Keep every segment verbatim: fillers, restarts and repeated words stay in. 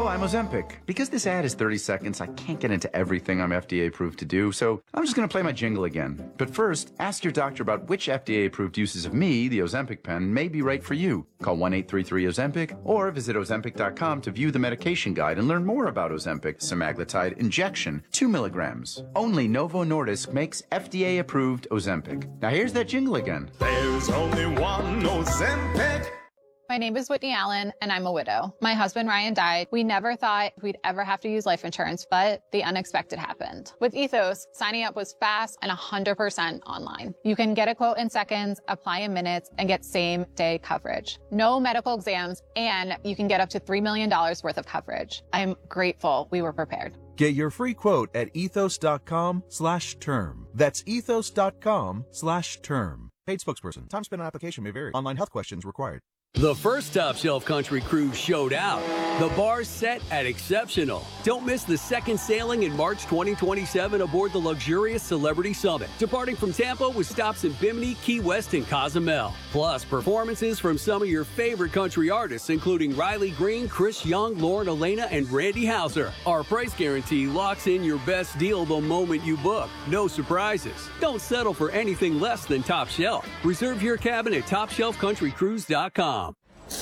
I'm Ozempic. Because this ad is thirty seconds, I can't get into everything I'm F D A approved to do, so I'm just going to play my jingle again. But first, ask your doctor about which F D A approved uses of me, the Ozempic pen, may be right for you. Call one eight three three Ozempic or visit Ozempic dot com to view the medication guide and learn more about Ozempic semaglutide injection, two milligrams. Only Novo Nordisk makes F D A approved Ozempic. Now here's that jingle again. There's only one Ozempic. My name is Whitney Allen, and I'm a widow. My husband, Ryan, died. We never thought we'd ever have to use life insurance, but the unexpected happened. With Ethos, signing up was fast and one hundred percent online. You can get a quote in seconds, apply in minutes, and get same-day coverage. No medical exams, and you can get up to three million dollars worth of coverage. I'm grateful we were prepared. Get your free quote at ethos.com slash term. That's ethos.com slash term. Paid spokesperson. Time spent on application may vary. Online health questions required. The first Top Shelf Country Cruise showed out. The bar's set at exceptional. Don't miss the second sailing in March twenty twenty-seven aboard the luxurious Celebrity Summit, departing from Tampa with stops in Bimini, Key West, and Cozumel. Plus, performances from some of your favorite country artists, including Riley Green, Chris Young, Lauren Elena, and Randy Houser. Our price guarantee locks in your best deal the moment you book. No surprises. Don't settle for anything less than Top Shelf. Reserve your cabin at top shelf country cruise dot com.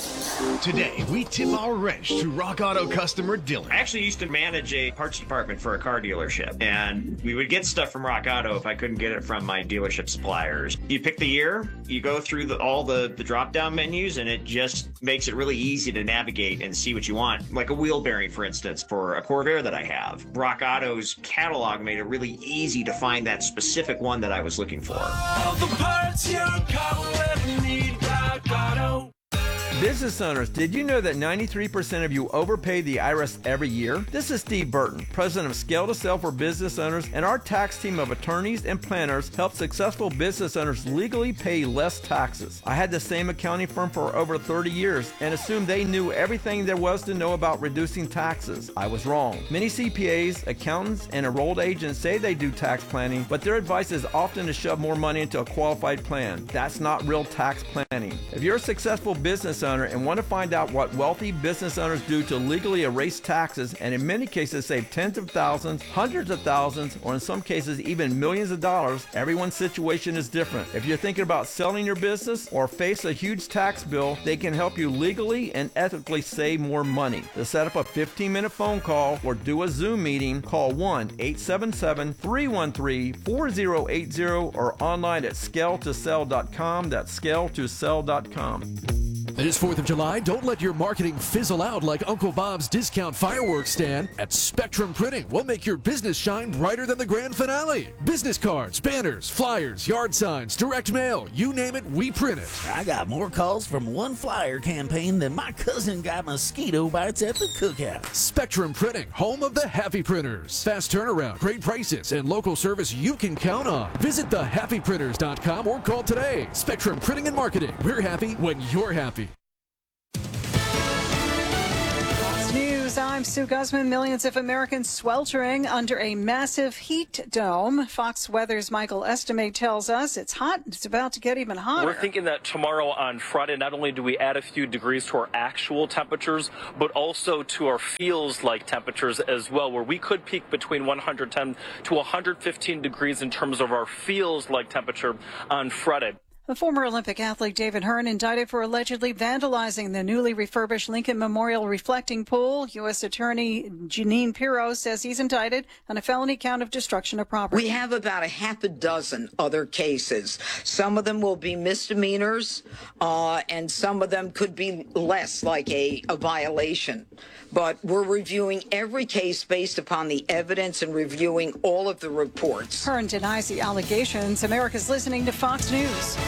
Today, we tip our wrench to Rock Auto customer Dylan. I actually used to manage a parts department for a car dealership, and we would get stuff from Rock Auto if I couldn't get it from my dealership suppliers. You pick the year, you go through the, all the, the drop-down menus, and it just makes it really easy to navigate and see what you want. Like a wheel bearing, for instance, for a Corvair that I have. Rock Auto's catalog made it really easy to find that specific one that I was looking for. All the parts your car will ever need, Rock Auto. Business owners, did you know that ninety-three percent of you overpay the I R S every year? This is Steve Burton, president of Scale to Sell for Business Owners, and our tax team of attorneys and planners help successful business owners legally pay less taxes. I had the same accounting firm for over thirty years and assumed they knew everything there was to know about reducing taxes. I was wrong. Many C P As, accountants, and enrolled agents say they do tax planning, but their advice is often to shove more money into a qualified plan. That's not real tax planning. If you're a successful business owner and want to find out what wealthy business owners do to legally erase taxes and in many cases save tens of thousands, hundreds of thousands, or in some cases even millions of dollars, everyone's situation is different. If you're thinking about selling your business or face a huge tax bill, they can help you legally and ethically save more money. To set up a fifteen minute phone call or do a Zoom meeting, call one eight seven seven, three one three, four zero eight zero or online at scale to sell dot com. That's scale to sell dot com. This fourth of July, don't let your marketing fizzle out like Uncle Bob's discount fireworks stand. At Spectrum Printing, we'll make your business shine brighter than the grand finale. Business cards, banners, flyers, yard signs, direct mail, you name it, we print it. I got more calls from one flyer campaign than my cousin got mosquito bites at the cookout. Spectrum Printing, home of the Happy Printers. Fast turnaround, great prices, and local service you can count on. Visit the happy printers dot com or call today. Spectrum Printing and Marketing. We're happy when you're happy. News, I'm Sue Guzman. Millions of Americans sweltering under a massive heat dome. Fox Weather's Michael Estimate tells us it's hot. It's about to get even hotter. We're thinking that tomorrow on Friday, not only do we add a few degrees to our actual temperatures, but also to our feels like temperatures as well, where we could peak between one hundred ten to one hundred fifteen degrees in terms of our feels like temperature on Friday. The former Olympic athlete David Hearn indicted for allegedly vandalizing the newly refurbished Lincoln Memorial reflecting pool. U S Attorney Jeanine Pirro says he's indicted on a felony count of destruction of property. We have about a half a dozen other cases. Some of them will be misdemeanors, uh, and some of them could be less, like a, a violation. But we're reviewing every case based upon the evidence and reviewing all of the reports. Hearn denies the allegations. America's listening to Fox News.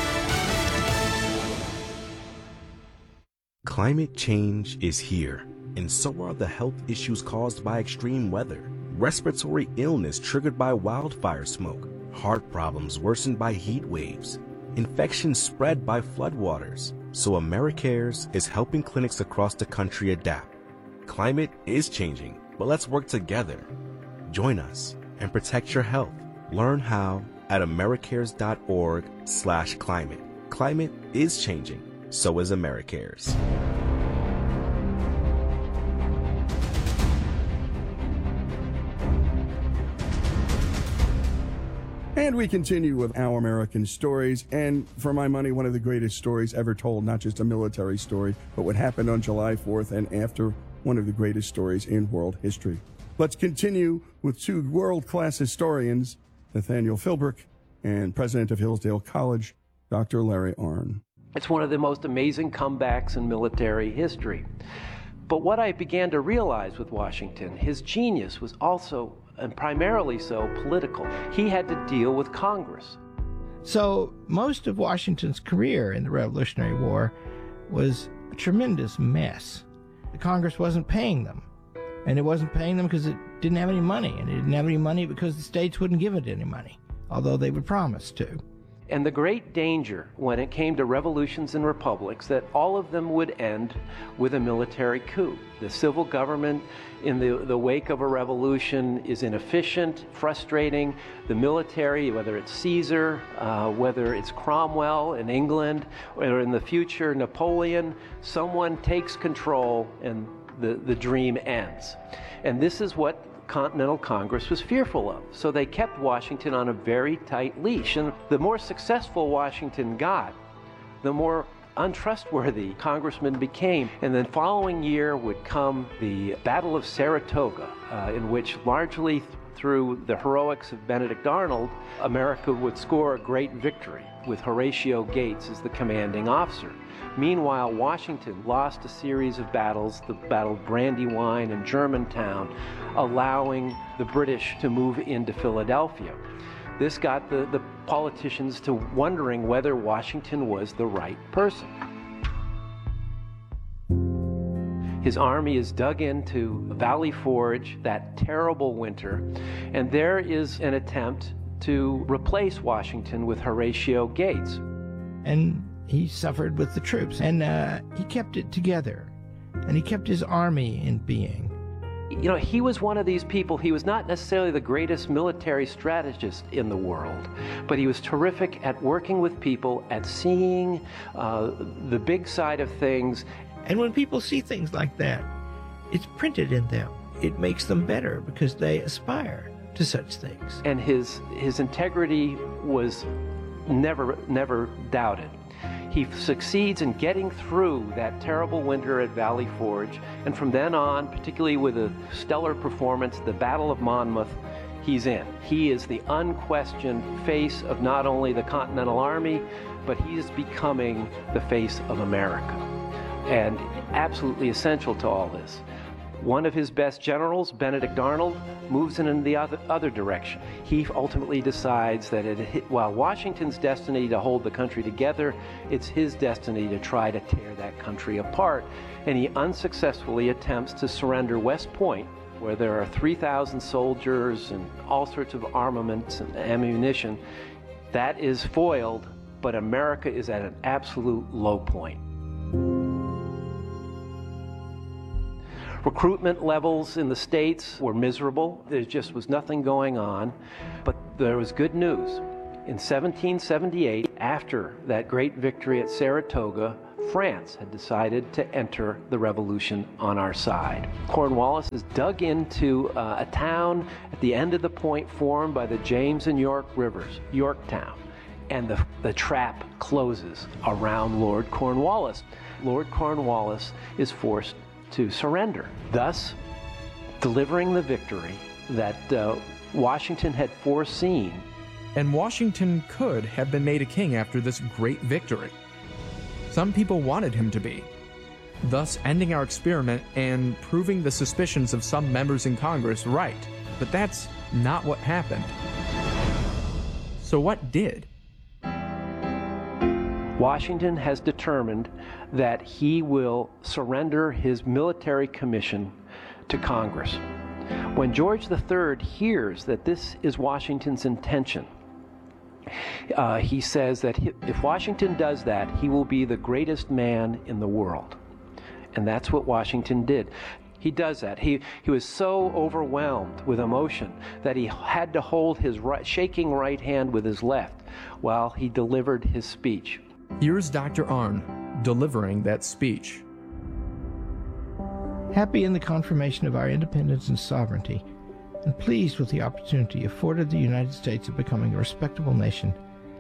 Climate change is here, and so are the health issues caused by extreme weather. Respiratory illness triggered by wildfire smoke, heart problems worsened by heat waves, infections spread by floodwaters. So AmeriCares is helping clinics across the country adapt. Climate is changing, but let's work together. Join us and protect your health. Learn how at americares.org slash climate. Climate is changing. So is AmeriCares. And we continue with Our American Stories, and for my money, one of the greatest stories ever told, not just a military story, but what happened on July fourth and after, one of the greatest stories in world history. Let's continue with two world-class historians, Nathaniel Philbrick and president of Hillsdale College, Doctor Larry Arnn. It's one of the most amazing comebacks in military history. But what I began to realize with Washington, his genius was also, and primarily so, political. He had to deal with Congress. So most of Washington's career in the Revolutionary War was a tremendous mess. The Congress wasn't paying them. And it wasn't paying them because it didn't have any money. And it didn't have any money because the states wouldn't give it any money, although they would promise to. And the great danger when it came to revolutions and republics, that all of them would end with a military coup. The civil government in the, the wake of a revolution is inefficient, frustrating. The military, whether it's Caesar, uh, whether it's Cromwell in England, or in the future Napoleon, someone takes control and the, the dream ends. And this is what Continental Congress was fearful of. So they kept Washington on a very tight leash. And the more successful Washington got, the more untrustworthy congressmen became. And the following year would come the Battle of Saratoga, uh, in which largely th- through the heroics of Benedict Arnold, America would score a great victory with Horatio Gates as the commanding officer. Meanwhile, Washington lost a series of battles, the Battle of Brandywine and Germantown, allowing the British to move into Philadelphia. This got the, the politicians to wondering whether Washington was the right person. His army is dug into Valley Forge that terrible winter, and there is an attempt to replace Washington with Horatio Gates. And he suffered with the troops, and uh, he kept it together, and he kept his army in being. You know, he was one of these people. He was not necessarily the greatest military strategist in the world, but he was terrific at working with people, at seeing uh, the big side of things. And when people see things like that, it's printed in them. It makes them better because they aspire to such things. And his his integrity was never, never doubted. He succeeds in getting through that terrible winter at Valley Forge, and from then on, particularly with a stellar performance, the Battle of Monmouth, he's in. He is the unquestioned face of not only the Continental Army, but he is becoming the face of America, and absolutely essential to all this. One of his best generals, Benedict Arnold, moves in the other, other direction. He ultimately decides that it, while Washington's destiny to hold the country together, it's his destiny to try to tear that country apart. And he unsuccessfully attempts to surrender West Point, where there are three thousand soldiers and all sorts of armaments and ammunition. That is foiled, but America is at an absolute low point. Recruitment levels in the states were miserable. There just was nothing going on. But there was good news. In seventeen seventy-eight, after that great victory at Saratoga, France had decided to enter the revolution on our side. Cornwallis is dug into uh, a town at the end of the point formed by the James and York rivers, Yorktown. And the, the trap closes around Lord Cornwallis. Lord Cornwallis is forced to surrender, thus delivering the victory that uh, Washington had foreseen. And Washington could have been made a king after this great victory. Some people wanted him to be, thus ending our experiment and proving the suspicions of some members in Congress right. But that's not what happened. So what did? Washington has determined that he will surrender his military commission to Congress. When George the Third hears that this is Washington's intention, uh, he says that if Washington does that, he will be the greatest man in the world. And that's what Washington did. He does that. He, he was so overwhelmed with emotion that he had to hold his right, shaking right hand with his left while he delivered his speech. Here's Doctor Arnn delivering that speech. Happy in the confirmation of our independence and sovereignty, and pleased with the opportunity afforded the United States of becoming a respectable nation,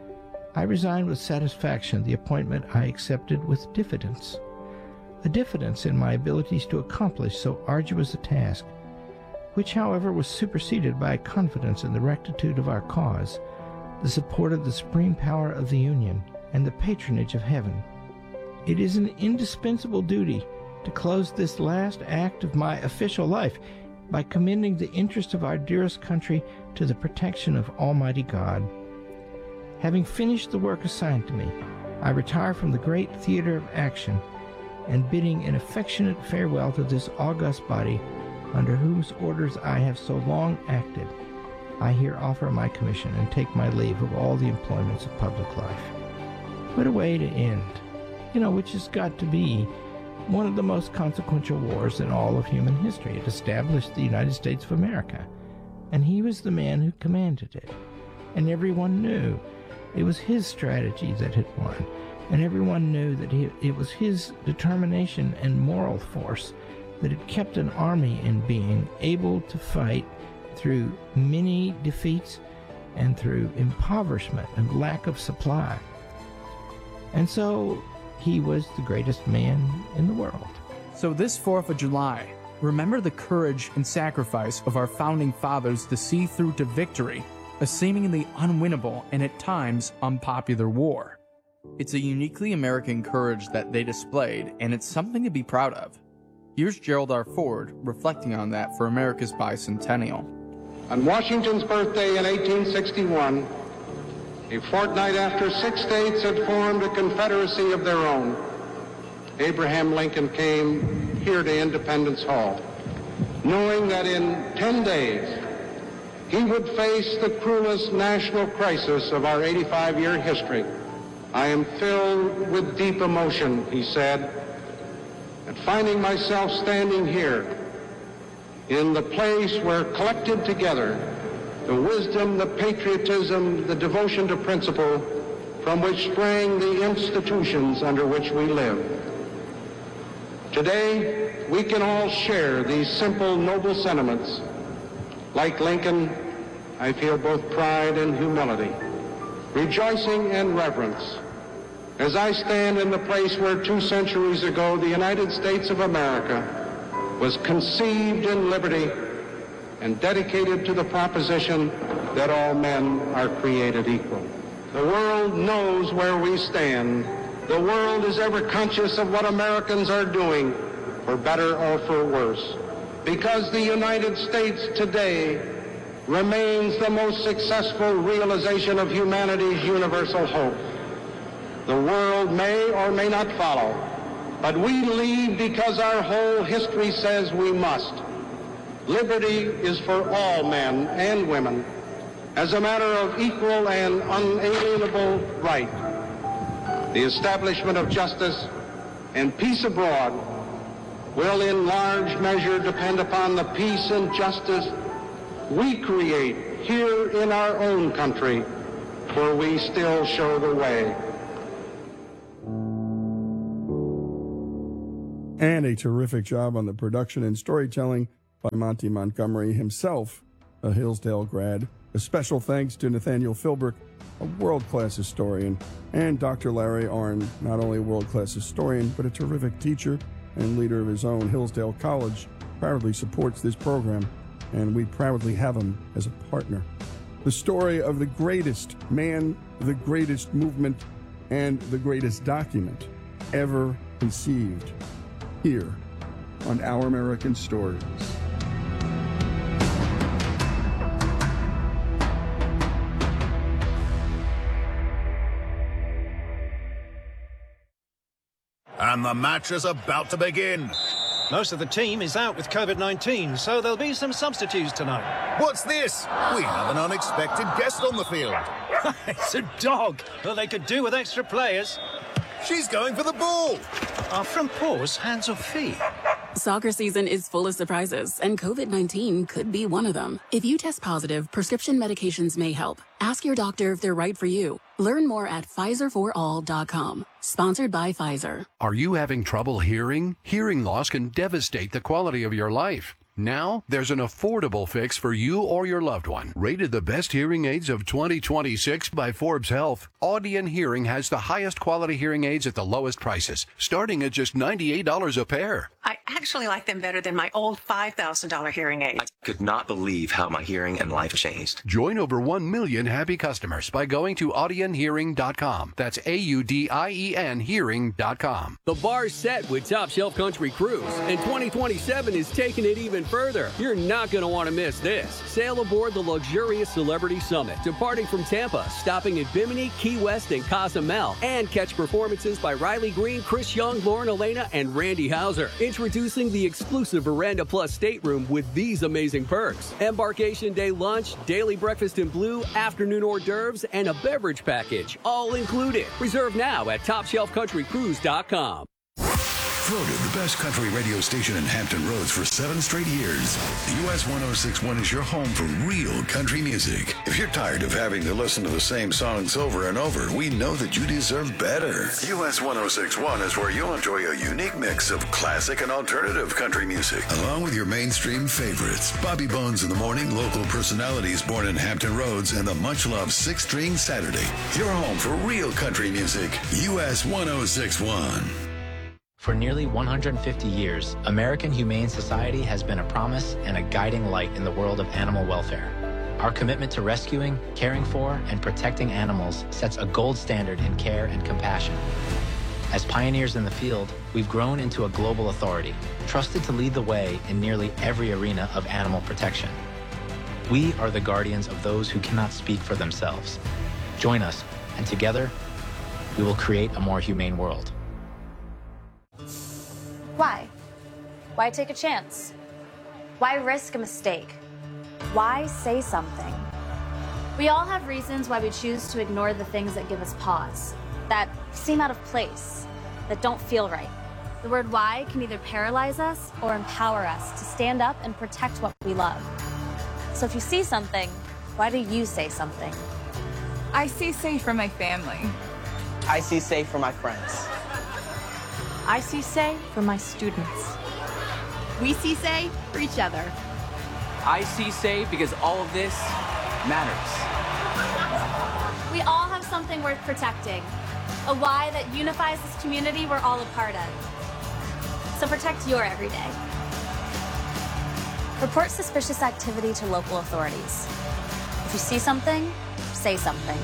I resigned with satisfaction the appointment I accepted with diffidence. A diffidence in my abilities to accomplish so arduous a task, which, however, was superseded by a confidence in the rectitude of our cause, the support of the supreme power of the Union, and the patronage of heaven. It is an indispensable duty to close this last act of my official life by commending the interest of our dearest country to the protection of Almighty God. Having finished the work assigned to me, I retire from the great theater of action, and bidding an affectionate farewell to this august body, under whose orders I have so long acted, I here offer my commission and take my leave of all the employments of public life. What a way to end, you know, which has got to be one of the most consequential wars in all of human history. It established the United States of America, and he was the man who commanded it. And everyone knew it was his strategy that had won, and everyone knew that he, it was his determination and moral force that had kept an army in being, able to fight through many defeats and through impoverishment and lack of supply. And so he was the greatest man in the world. So this fourth of July, remember the courage and sacrifice of our founding fathers to see through to victory a seemingly unwinnable and at times unpopular war. It's a uniquely American courage that they displayed, and it's something to be proud of. Here's Gerald R. Ford reflecting on that for America's bicentennial. On Washington's birthday in eighteen sixty-one, a fortnight after six states had formed a confederacy of their own, Abraham Lincoln came here to Independence Hall, knowing that in ten days he would face the cruelest national crisis of our eighty-five-year history. I am filled with deep emotion, he said, at finding myself standing here in the place where collected together the wisdom, the patriotism, the devotion to principle from which sprang the institutions under which we live. Today, we can all share these simple, noble sentiments. Like Lincoln, I feel both pride and humility, rejoicing and reverence, as I stand in the place where two centuries ago the United States of America was conceived in liberty and dedicated to the proposition that all men are created equal. The world knows where we stand. The world is ever conscious of what Americans are doing, for better or for worse, because the United States today remains the most successful realization of humanity's universal hope. The world may or may not follow, but we lead because our whole history says we must. Liberty is for all men and women as a matter of equal and unalienable right. The establishment of justice and peace abroad will in large measure depend upon the peace and justice we create here in our own country, where we still show the way. And a terrific job on the production and storytelling by Monty Montgomery, himself a Hillsdale grad. A special thanks to Nathaniel Philbrick, a world-class historian, and Doctor Larry Arnn, not only a world-class historian, but a terrific teacher and leader of his own Hillsdale College, proudly supports this program, and we proudly have him as a partner. The story of the greatest man, the greatest movement, and the greatest document ever conceived, here on Our American Stories. And the match is about to begin. Most of the team is out with COVID nineteen, so there'll be some substitutes tonight. What's this? We have an unexpected guest on the field. It's a dog. Well, they could do with extra players. She's going for the ball. Are front paws hands or feet? Soccer season is full of surprises, and COVID nineteen could be one of them. If you test positive, prescription medications may help. Ask your doctor if they're right for you. Learn more at Pfizer for all dot com. Sponsored by Pfizer. Are you having trouble hearing? Hearing loss can devastate the quality of your life. Now, there's an affordable fix for you or your loved one. Rated the best hearing aids of twenty twenty-six by Forbes Health, Audion Hearing has the highest quality hearing aids at the lowest prices, starting at just ninety-eight dollars a pair. I actually like them better than my old five thousand dollars hearing aids. I could not believe how my hearing and life changed. Join over one million happy customers by going to audion hearing dot com. That's A U D I E N hearing dot com. The bar's set with Top Shelf Country Cruise, and twenty twenty-seven is taking it even further. You're not going to want to miss this. Sail aboard the luxurious Celebrity Summit, departing from Tampa, stopping at Bimini, Key West, and Cozumel, and catch performances by Riley Green, Chris Young, Lauren Elena, and Randy Hauser. Introducing the exclusive Veranda Plus stateroom with these amazing perks: embarkation day lunch, daily breakfast in blue, afternoon hors d'oeuvres, and a beverage package, all included. Reserve now at top shelf country cruise dot com. Voted the best country radio station in Hampton Roads for seven straight years. U S one oh six point one is your home for real country music. If you're tired of having to listen to the same songs over and over, we know that you deserve better. U S one oh six point one is where you'll enjoy a unique mix of classic and alternative country music, along with your mainstream favorites. Bobby Bones in the Morning, local personalities born in Hampton Roads, and the much-loved Six String Saturday. Your home for real country music. U S one oh six point one. For nearly one hundred fifty years, American Humane Society has been a promise and a guiding light in the world of animal welfare. Our commitment to rescuing, caring for, and protecting animals sets a gold standard in care and compassion. As pioneers in the field, we've grown into a global authority, trusted to lead the way in nearly every arena of animal protection. We are the guardians of those who cannot speak for themselves. Join us, and together, we will create a more humane world. Why? Why take a chance? Why risk a mistake? Why say something? We all have reasons why we choose to ignore the things that give us pause, that seem out of place, that don't feel right. The word why can either paralyze us or empower us to stand up and protect what we love. So if you see something, why do you say something? I see safe for my family. I see safe for my friends. I see say for my students. We see say for each other. I see say because all of this matters. We all have something worth protecting, a why that unifies this community we're all a part of. So protect your everyday. Report suspicious activity to local authorities. If you see something, say something.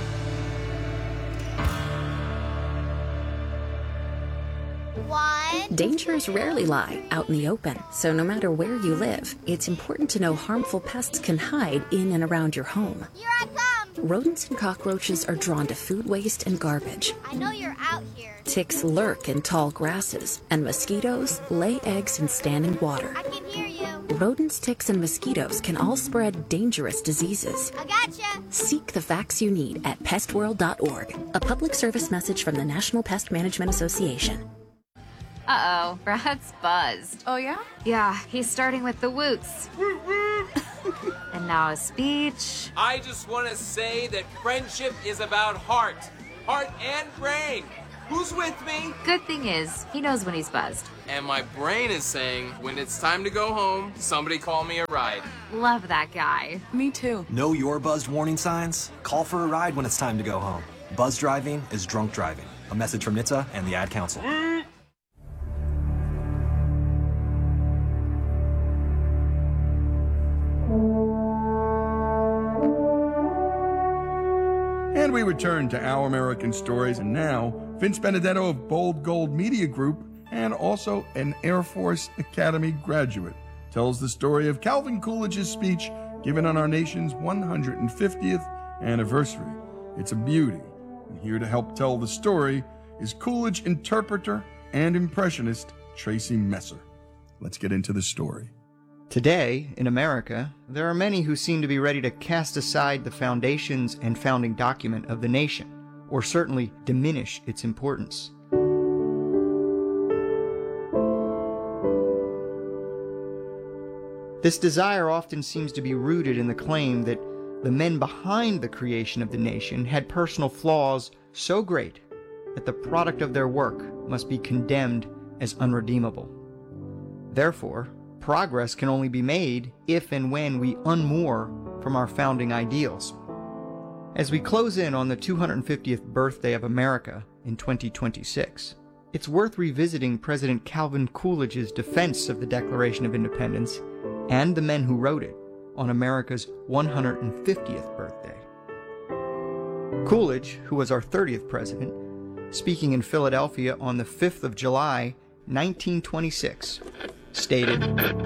One. Dangers rarely lie out in the open, so no matter where you live, it's important to know harmful pests can hide in and around your home. Here I come! Rodents and cockroaches are drawn to food waste and garbage. I know you're out here. Ticks lurk in tall grasses, and mosquitoes lay eggs in standing water. I can hear you. Rodents, ticks, and mosquitoes can all spread dangerous diseases. I gotcha! Seek the facts you need at pest world dot org, a public service message from the National Pest Management Association. Uh-oh, Brad's buzzed. Oh, yeah? Yeah, he's starting with the woots. And now a speech. I just want to say that friendship is about heart. Heart and brain. Who's with me? Good thing is, he knows when he's buzzed. And my brain is saying, when it's time to go home, somebody call me a ride. Love that guy. Me too. Know your buzzed warning signs? Call for a ride when it's time to go home. Buzz driving is drunk driving. A message from N H T S A and the Ad Council. And we return to Our American Stories, and now Vince Benedetto of Bold Gold Media Group, and also an Air Force Academy graduate, tells the story of Calvin Coolidge's speech given on our nation's one hundred fiftieth anniversary. It's a beauty, and here to help tell the story is Coolidge interpreter and impressionist Tracy Messer. Let's get into the story. Today, in America, there are many who seem to be ready to cast aside the foundations and founding document of the nation, or certainly diminish its importance. This desire often seems to be rooted in the claim that the men behind the creation of the nation had personal flaws so great that the product of their work must be condemned as unredeemable. Therefore, progress can only be made if and when we unmoor from our founding ideals. As we close in on the two hundred fiftieth birthday of America in twenty twenty-six, it's worth revisiting President Calvin Coolidge's defense of the Declaration of Independence and the men who wrote it on America's one hundred fiftieth birthday. Coolidge, who was our thirtieth president, speaking in Philadelphia on the fifth of July, nineteen twenty-six, stated,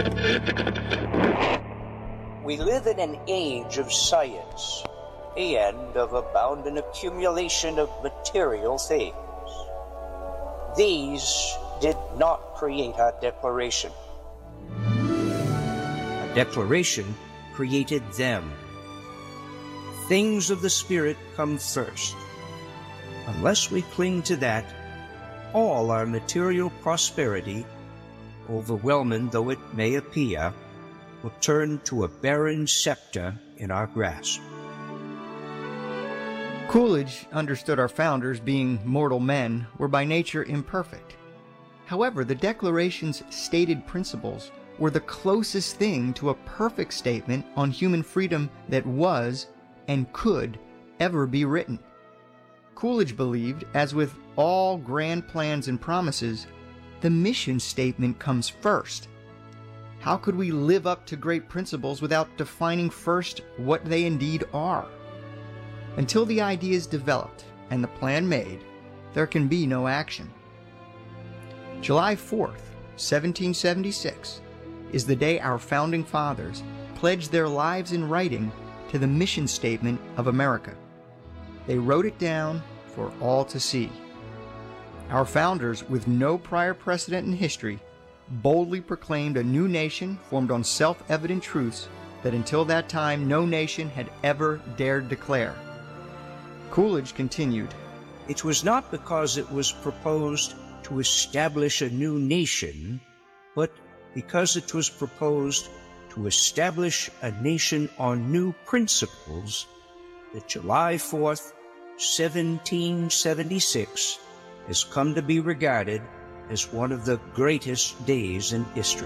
"We live in an age of science and of abounding accumulation of material things. These did not create our Declaration. A Declaration created them. Things of the Spirit come first. Unless we cling to that, all our material prosperity, overwhelming though it may appear, will turn to a barren scepter in our grasp." Coolidge understood our founders, being mortal men, were by nature imperfect. However, the Declaration's stated principles were the closest thing to a perfect statement on human freedom that was and could ever be written. Coolidge believed, as with all grand plans and promises, the mission statement comes first. How could we live up to great principles without defining first what they indeed are? Until the idea is developed and the plan made, there can be no action. July fourth, seventeen seventy-six, is the day our founding fathers pledged their lives in writing to the mission statement of America. They wrote it down for all to see. Our founders, with no prior precedent in history, boldly proclaimed a new nation formed on self-evident truths that until that time no nation had ever dared declare. Coolidge continued, "It was not because it was proposed to establish a new nation, but because it was proposed to establish a nation on new principles that July fourth, seventeen seventy-six has come to be regarded as one of the greatest days in history."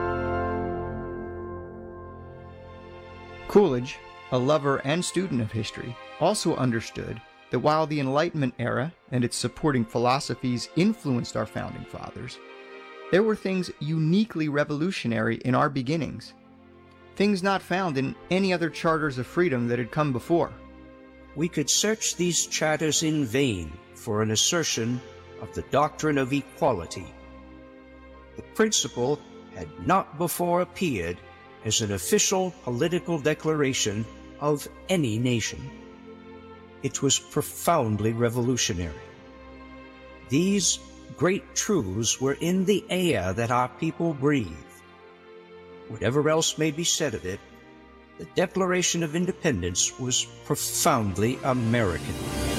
Coolidge, a lover and student of history, also understood that while the Enlightenment era and its supporting philosophies influenced our founding fathers, there were things uniquely revolutionary in our beginnings, things not found in any other charters of freedom that had come before. We could search these charters in vain for an assertion of the doctrine of equality. The principle had not before appeared as an official political declaration of any nation. It was profoundly revolutionary. These great truths were in the air that our people breathe. Whatever else may be said of it, the Declaration of Independence was profoundly American.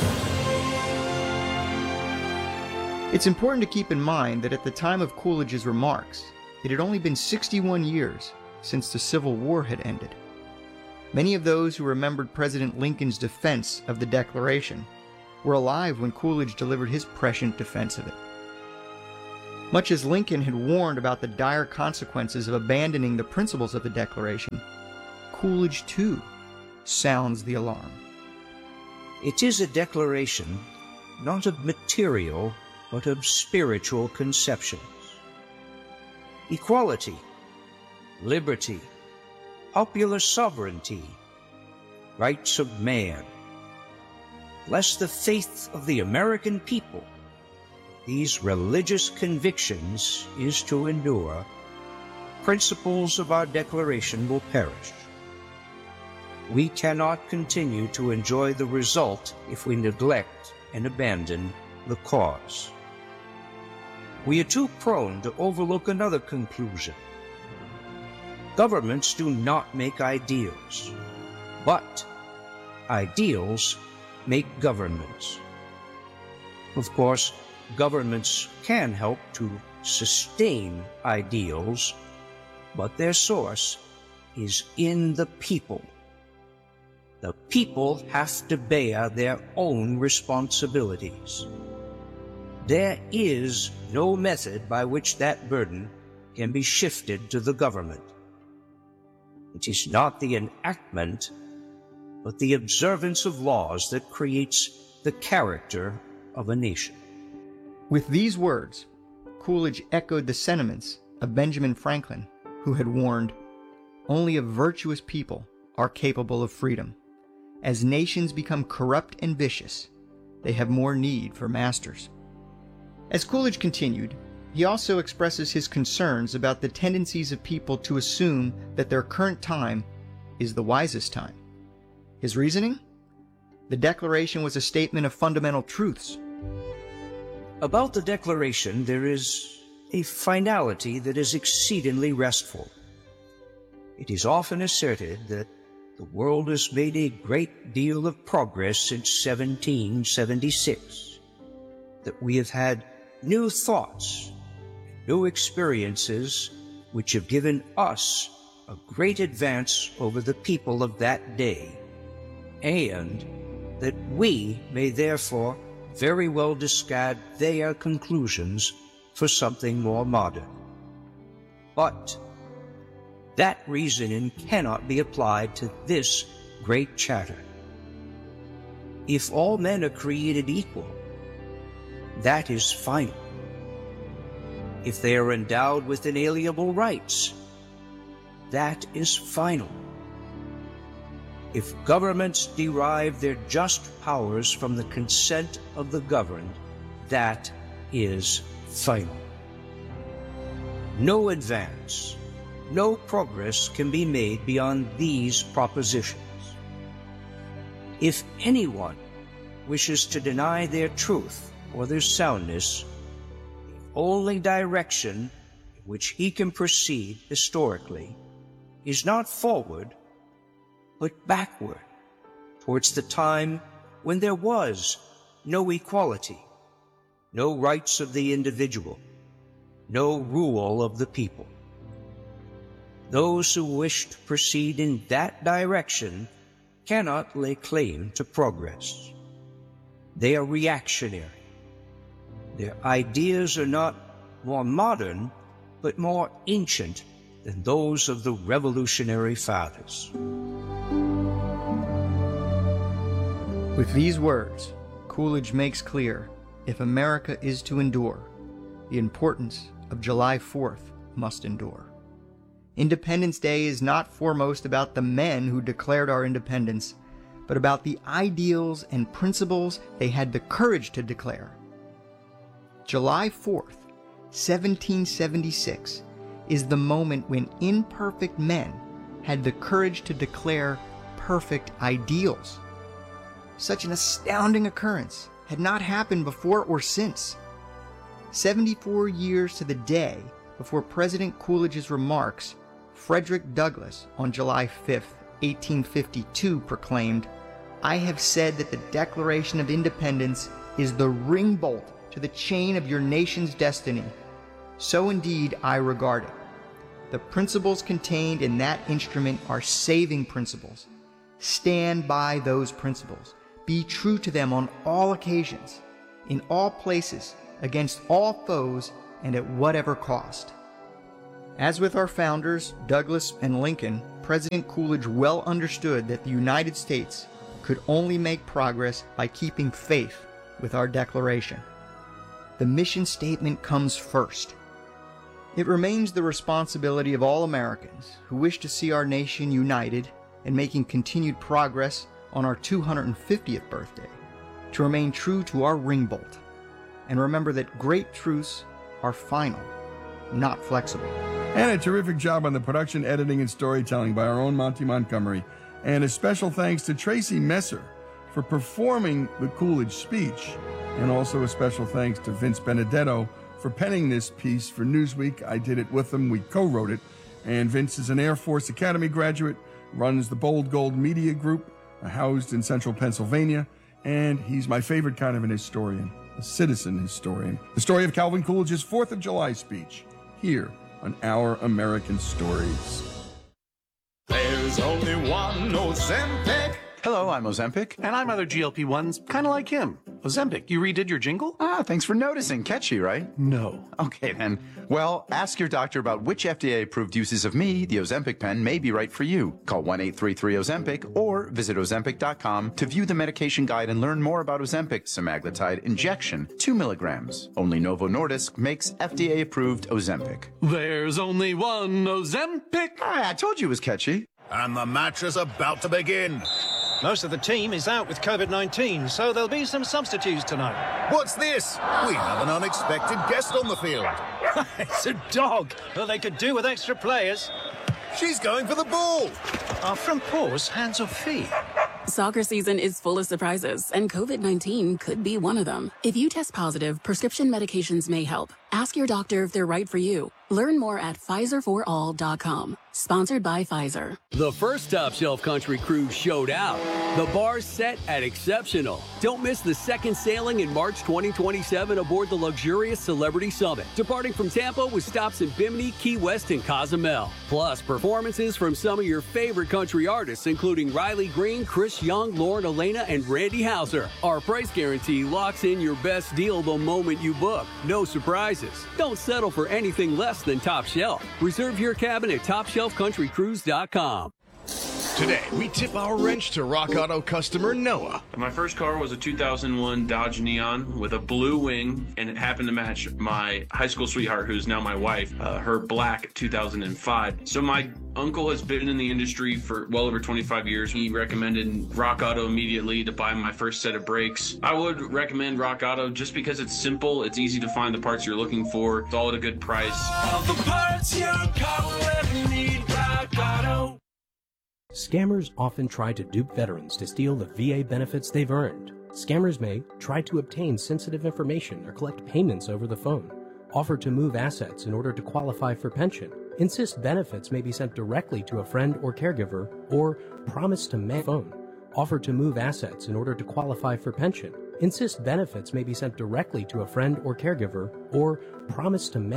It's important to keep in mind that at the time of Coolidge's remarks, it had only been sixty-one years since the Civil War had ended. Many of those who remembered President Lincoln's defense of the Declaration were alive when Coolidge delivered his prescient defense of it. Much as Lincoln had warned about the dire consequences of abandoning the principles of the Declaration, Coolidge, too, sounds the alarm. It is a declaration not of material, but of spiritual conceptions. Equality, liberty, popular sovereignty, rights of man. Bless the faith of the American people. These religious convictions is to endure. Principles of our Declaration will perish. We cannot continue to enjoy the result if we neglect and abandon the cause. We are too prone to overlook another conclusion. Governments do not make ideals, but ideals make governments. Of course, governments can help to sustain ideals, but their source is in the people. The people have to bear their own responsibilities. There is no method by which that burden can be shifted to the government. It is not the enactment, but the observance of laws that creates the character of a nation. With these words, Coolidge echoed the sentiments of Benjamin Franklin, who had warned, "Only a virtuous people are capable of freedom. As nations become corrupt and vicious, they have more need for masters." As Coolidge continued, he also expresses his concerns about the tendencies of people to assume that their current time is the wisest time. His reasoning? The Declaration was a statement of fundamental truths. About the Declaration, there is a finality that is exceedingly restful. It is often asserted that the world has made a great deal of progress since seventeen seventy-six, that we have had new thoughts, new experiences which have given us a great advance over the people of that day, and that we may therefore very well discard their conclusions for something more modern. But that reasoning cannot be applied to this great charter. If all men are created equal, that is final. If they are endowed with inalienable rights, that is final. If governments derive their just powers from the consent of the governed, that is final. No advance, no progress can be made beyond these propositions. If anyone wishes to deny their truth or their soundness, the only direction in which he can proceed historically is not forward, but backward, towards the time when there was no equality, no rights of the individual, no rule of the people. Those who wish to proceed in that direction cannot lay claim to progress. They are reactionary. Their ideas are not more modern, but more ancient than those of the Revolutionary Fathers. With these words, Coolidge makes clear, if America is to endure, the importance of July fourth must endure. Independence Day is not foremost about the men who declared our independence, but about the ideals and principles they had the courage to declare. July fourth, seventeen seventy-six, is the moment when imperfect men had the courage to declare perfect ideals. Such an astounding occurrence had not happened before or since. seventy-four years to the day before President Coolidge's remarks, Frederick Douglass, on July fifth, eighteen fifty-two, proclaimed, "I have said that the Declaration of Independence is the ring bolt to the chain of your nation's destiny. So indeed I regard it. The principles contained in that instrument are saving principles. Stand by those principles. Be true to them on all occasions, in all places, against all foes, and at whatever cost." As with our founders, Douglass and Lincoln, President Coolidge well understood that the United States could only make progress by keeping faith with our Declaration. The mission statement comes first. It remains the responsibility of all Americans who wish to see our nation united and making continued progress on our two hundred fiftieth birthday to remain true to our ring bolt and remember that great truths are final, not flexible. And a terrific job on the production, editing, and storytelling by our own Monty Montgomery. And a special thanks to Tracy Messer for performing the Coolidge speech. And also a special thanks to Vince Benedetto for penning this piece for Newsweek. I did it with him. We co-wrote it. And Vince is an Air Force Academy graduate, runs the Bold Gold Media Group, housed in central Pennsylvania, and he's my favorite kind of an historian, a citizen historian. The story of Calvin Coolidge's fourth of July speech, here on Our American Stories. There's only one Ozempic. Hello, I'm Ozempic, and I'm other G L P ones kind of like him. Ozempic, you redid your jingle? Ah, thanks for noticing. Catchy, right? No. Okay, then. Well, ask your doctor about which F D A-approved uses of me, the Ozempic pen, may be right for you. Call one eight three three Ozempic or visit Ozempic dot com to view the medication guide and learn more about Ozempic semaglutide injection, two milligrams. Only Novo Nordisk makes F D A-approved Ozempic. There's only one Ozempic. Ah, I told you it was catchy. And the match is about to begin. Most of the team is out with COVID nineteen, so there'll be some substitutes tonight. What's this? We have an unexpected guest on the field. It's a dog. Well, they could do with extra players. She's going for the ball. Our front paws, hands or feet? Soccer season is full of surprises, and COVID nineteen could be one of them. If you test positive, prescription medications may help. Ask your doctor if they're right for you. Learn more at Pfizer for all dot com. Sponsored by Pfizer. The first Top Shelf Country Cruise showed out. The bar's set at Exceptional. Don't miss the second sailing in March twenty twenty-seven aboard the luxurious Celebrity Summit, departing from Tampa with stops in Bimini, Key West, and Cozumel. Plus, performances from some of your favorite country artists, including Riley Green, Chris Young, Lauren Elena, and Randy Houser. Our price guarantee locks in your best deal the moment you book. No surprises. Don't settle for anything less than Top Shelf. Reserve your cabin at top shelf country cruise dot com. Today, we tip our wrench to Rock Auto customer Noah. My first car was a two thousand one Dodge Neon with a blue wing, and it happened to match my high school sweetheart, who's now my wife, uh, her black two thousand five. So my uncle has been in the industry for well over twenty-five years. He recommended Rock Auto immediately to buy my first set of brakes. I would recommend Rock Auto just because it's simple, it's easy to find the parts you're looking for, it's all at a good price. All the parts your car will ever need, Rock Auto. Scammers often try to dupe veterans to steal the V A benefits they've earned. Scammers may try to obtain sensitive information or collect payments over the phone, offer to move assets in order to qualify for pension, insist benefits may be sent directly to a friend or caregiver, or promise to make phone, offer to move assets in order to qualify for pension, insist benefits may be sent directly to a friend or caregiver, or promise to make